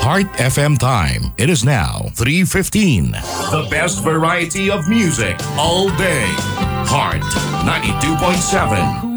Heart FM time. It is now 3:15. The best variety of music all day. Heart 92.7.